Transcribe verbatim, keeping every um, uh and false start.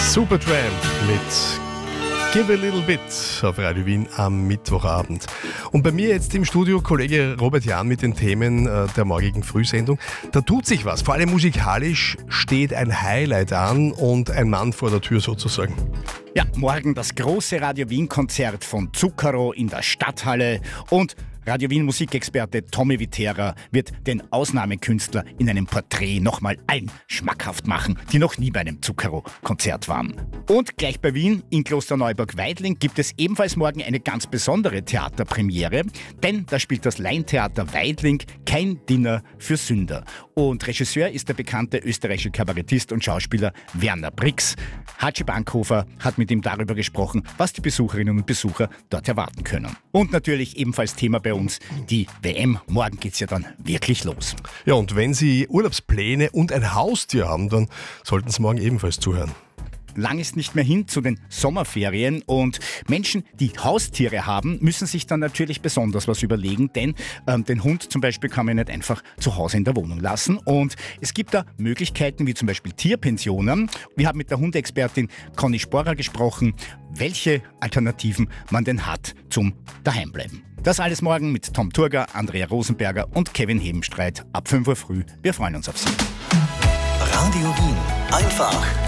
Supertramp mit Give a Little Bit auf Radio Wien am Mittwochabend. Und bei mir jetzt im Studio Kollege Robert Jahn mit den Themen äh, der morgigen Frühsendung. Da tut sich was, vor allem musikalisch steht ein Highlight an und ein Mann vor der Tür sozusagen. Ja, morgen das große Radio Wien-Konzert von Zucchero in der Stadthalle und Radio Wien Musikexperte Tommy Wittera wird den Ausnahmekünstler in einem Porträt nochmal allen schmackhaft machen, die noch nie bei einem Zucchero-Konzert waren. Und gleich bei Wien in Klosterneuburg-Weidling gibt es ebenfalls morgen eine ganz besondere Theaterpremiere, denn da spielt das Laientheater Weidling Kein Dinner für Sünder. Und Regisseur ist der bekannte österreichische Kabarettist und Schauspieler Werner Brix. Hatschi Bankhofer hat mit ihm darüber gesprochen, was die Besucherinnen und Besucher dort erwarten können. Und natürlich ebenfalls Thema bei uns die W M. Morgen geht's ja dann wirklich los. Ja, und wenn Sie Urlaubspläne und ein Haustier haben, dann sollten Sie morgen ebenfalls zuhören. Lang ist nicht mehr hin zu den Sommerferien und Menschen, die Haustiere haben, müssen sich dann natürlich besonders was überlegen, denn ähm, den Hund zum Beispiel kann man nicht einfach zu Hause in der Wohnung lassen und es gibt da Möglichkeiten wie zum Beispiel Tierpensionen. Wir haben mit der Hundeexpertin Conny Sporrer gesprochen, welche Alternativen man denn hat zum Daheimbleiben. Das alles morgen mit Tom Turger, Andrea Rosenberger und Kevin Hebenstreit ab fünf Uhr früh. Wir freuen uns auf Sie. Radio Wien. Einfach